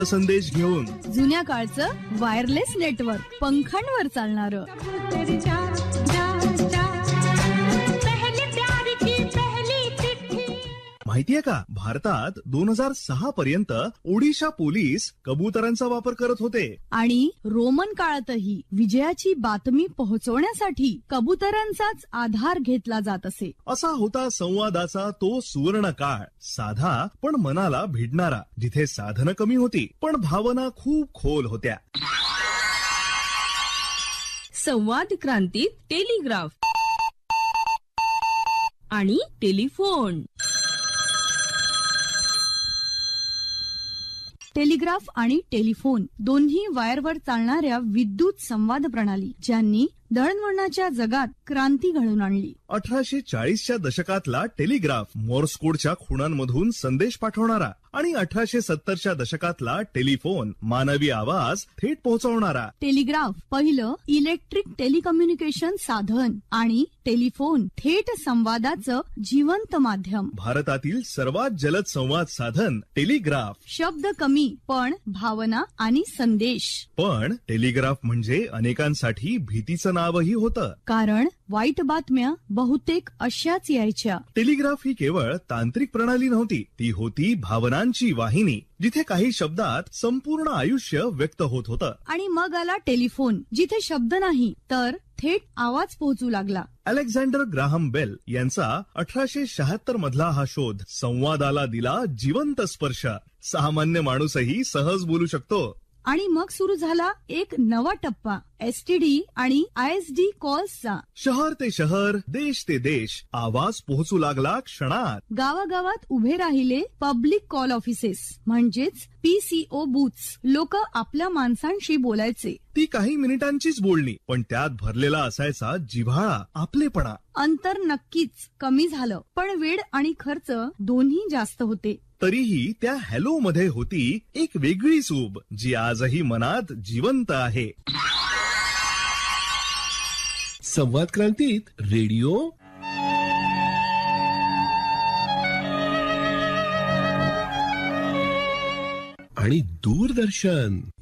संदेश घेऊन जुन्या काळचं वायरलेस नेटवर्क, पंखांवर चालणारं. माहितीये का, भारतात 2006 पर्यंत ओडिशा पोलीस कबुतरांचा वापर करत होते. आणि रोमन काळातही विजयाची बातमी पोहोचवण्यासाठी कबुतरांचाच आधार घेतला जात असे. असा होता संवादाचा तो सुवर्ण काळ, साधा पण मनाला भिडणारा, जिथे साधनं कमी होती पण भावना खूप खोल होत्या. संवाद क्रांतीत टेलिग्राफ आणि टेलिफोन. टेलिग्राफ आणि टेलिफोन दोन्ही वायरवर चालणाऱ्या विद्युत संवाद प्रणाली, ज्यांनी दळणवळणाच्या जगात क्रांती घडवून आणली. 1840च्या दशकातला टेलिग्राफ मोर्स कोडच्या खुणांमधून संदेश पाठवणारा, आणि 1870च्या दशकातला टेलिफोन मानवी आवाज थेट पोहोचवणारा. टेलिग्राफ पहिलं इलेक्ट्रिक टेलिकम्युनिकेशन साधन आणि टेलिफोन थेट संवादाचं जिवंत माध्यम. भारतातील सर्वात जलद संवाद साधन टेलिग्राफ. शब्द कमी पण भावना आणि संदेश. पण टेलिग्राफ म्हणजे अनेकांसाठी भीतीचं नावही होतं, कारण वाईट बातम्या बहुतेक अशाच यायच्या. टेलिग्राफ ही केवळ तांत्रिक प्रणाली नव्हती, ती होती भावनांची वाहिनी, जिथे काही शब्दात संपूर्ण आयुष्य व्यक्त होत होतं. आणि मग आला टेलिफोन, जिथे शब्द नाही तर थेट आवाज पोहोचू लागला. अलेक्झांडर ग्राहम बेल यांचा 1876 मधला हा शोध संवादाला दिला जिवंत स्पर्श. सामान्य माणूसही सहज बोलू शकतो. आणि मग सुरू झाला एक नवा टप्पा, एसटीडी आणि आयएसडी कॉल्सचा. शहर ते शहर, देश ते देश, आवाज पोहोचू लागला क्षणात. गावागावात उभे राहिले पब्लिक कॉल ऑफिसेस, म्हणजेच पीसीओ बूथ्स. लोक आपल्या माणसांशी बोलायचे. ती काही मिनिटांचीच बोलणी, पण त्यात भरलेला असायचा जिव्हाळा, आपलेपणा. अंतर नक्कीच कमी झालं, पण वेळ आणि खर्च दोन्ही जास्त होते. तरीही त्या हॅलो मध्ये होती एक वेगळी सूब, जी आजही मनात जिवंत आहे. संवाद क्रांतीत रेडिओ आणि दूरदर्शन.